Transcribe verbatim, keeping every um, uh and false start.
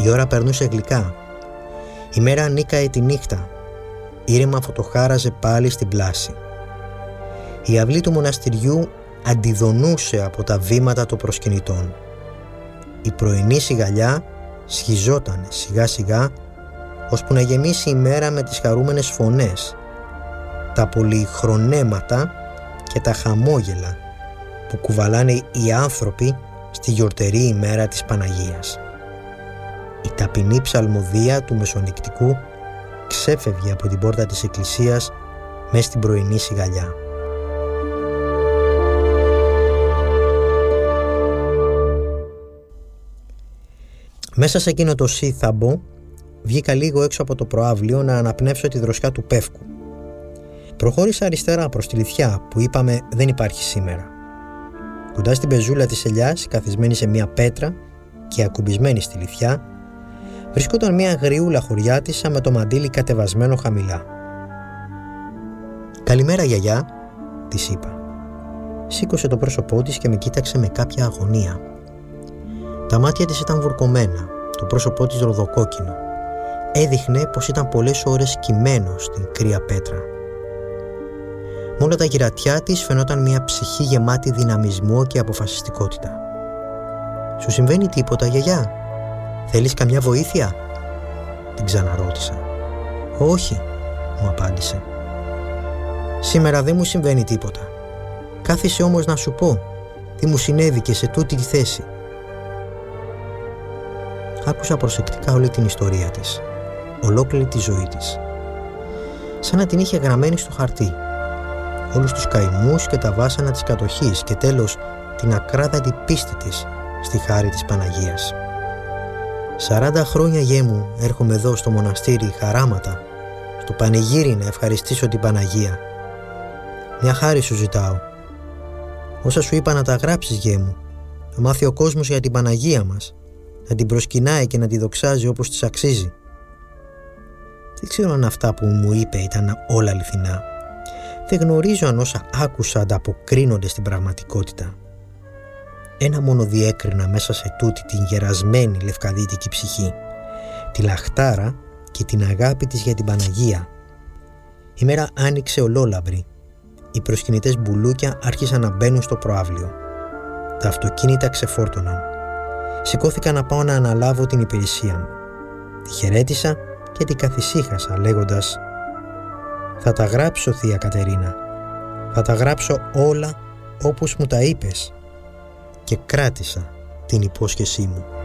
Η ώρα περνούσε γλυκά. Η μέρα νίκαε τη νύχτα. Ήρεμα φωτοχάραζε πάλι στην πλάση. Η αυλή του μοναστηριού αντιδονούσε από τα βήματα των προσκυνητών. Η πρωινή σιγαλιά σχιζόταν σιγά σιγά, ώσπου να γεμίσει η μέρα με τις χαρούμενες φωνές, τα πολυχρονέματα και τα χαμόγελα που κουβαλάνε οι άνθρωποι στη γιορτερή ημέρα της Παναγίας. Η ταπεινή ψαλμοδία του μεσονυκτικού ξέφευγε από την πόρτα της εκκλησίας μες στην πρωινή σιγαλιά. Μέσα σε εκείνο το σύθαμπο βγήκα λίγο έξω από το προαύλιο να αναπνεύσω τη δροσιά του Πεύκου. Προχώρησα αριστερά προς τη Λυθιά που είπαμε δεν υπάρχει σήμερα. Κοντά στην πεζούλα της ελιάς, καθισμένη σε μια πέτρα και ακουμπισμένη στη Λυθιά, βρισκόταν μια γριούλα χωριάτισσα με το μαντίλι κατεβασμένο χαμηλά. «Καλημέρα, γιαγιά», της είπα. Σήκωσε το πρόσωπό της και με κοίταξε με κάποια αγωνία. Τα μάτια της ήταν βουρκωμένα, το πρόσωπό της ροδοκόκκινο. Έδειχνε πως ήταν πολλές ώρες κυμμένο στην κρύα πέτρα. Με όλα τα γυρατιά της φαινόταν μια ψυχή γεμάτη δυναμισμό και αποφασιστικότητα. «Σου συμβαίνει τίποτα, γιαγιά? Θέλεις καμιά βοήθεια?» την ξαναρώτησα. «Όχι», μου απάντησε. «Σήμερα δεν μου συμβαίνει τίποτα. Κάθισε όμως να σου πω τι μου συνέβη και σε τούτη τη θέση». Άκουσα προσεκτικά όλη την ιστορία της, ολόκληρη τη ζωή της, σαν να την είχε γραμμένη στο χαρτί. Όλους τους καημούς και τα βάσανα της κατοχής και τέλος την ακράδαντη πίστη της στη χάρη της Παναγίας. Σαράντα χρόνια, γιέ μου, έρχομαι εδώ στο μοναστήρι χαράματα, στο πανηγύρι να ευχαριστήσω την Παναγία. Μια χάρη σου ζητάω. Όσα σου είπα να τα γράψεις, γιέ μου, να μάθει ο κόσμος για την Παναγία μας, να την προσκυνάει και να τη δοξάζει όπως της αξίζει. Δεν ξέρω αν αυτά που μου είπε ήταν όλα αληθινά. Δεν γνωρίζω αν όσα άκουσα ανταποκρίνονται στην πραγματικότητα. Ένα μόνο διέκρινα μέσα σε τούτη την γερασμένη λευκαδίτικη ψυχή, τη λαχτάρα και την αγάπη της για την Παναγία. Η μέρα άνοιξε ολόλαμπρη. Οι προσκυνητές μπουλούκια άρχισαν να μπαίνουν στο προαύλιο. Τα αυτοκίνητα ξεφόρτωναν. Σηκώθηκα να πάω να αναλάβω την υπηρεσία μου. Τη χαιρέτησα και την καθησύχασα λέγοντας «Θα τα γράψω, θεία Κατερίνα. Θα τα γράψω όλα όπως μου τα είπες». Και κράτησα την υπόσχεσή μου.